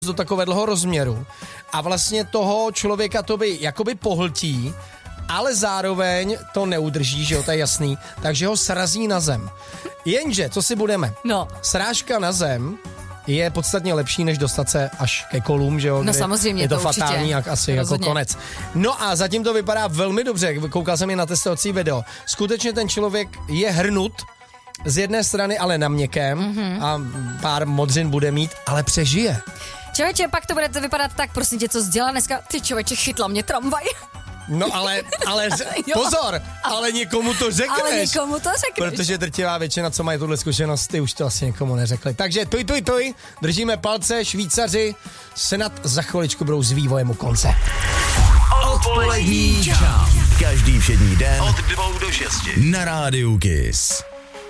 do takového rozměru a vlastně toho člověka to by jakoby pohltí, ale zároveň to neudrží, že jo, to je jasný, takže ho srazí na zem. Jenže, co si budeme? No. Srážka na zem je podstatně lepší, než dostat se až ke kolům, že jo? No samozřejmě, je to určitě. fatální, jak asi rozhodně. Jako konec. No a zatím to vypadá velmi dobře, koukal jsem i na testovací video. Skutečně ten člověk je hrnut z jedné strany, ale na měkkém a pár modřin bude mít, ale přežije. Člověče, pak to bude vypadat tak, prosím tě, co sdělá dneska? Ty člověče, chytla mě tramvaj. No ale pozor, ale někomu to řekneš. Ale někomu to řekneš. Protože drtivá většina, co mají tuhle zkušenost, ty už to asi někomu neřekli. Takže tuj, držíme palce, Švýcaři snad za chviličku budou s vývojem u konce. Odpolední čas. Každý všední den od 2 do 6 na Rádiu Kiss.